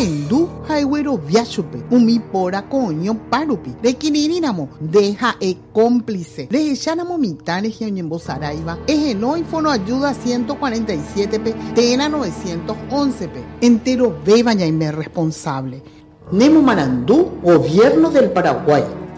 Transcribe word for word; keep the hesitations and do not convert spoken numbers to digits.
Marendu Haigüero Viachupe, Umi Pora Coño Parupi, de Quinirinamo, deja e cómplice, de Echanamo Mitane Giañembo Saraiva, Ejeno y Fono Ayuda ciento cuarenta y siete P, Tena novecientos once P, entero Bebañaime responsable. Nemo Marandú, Gobierno del Paraguay.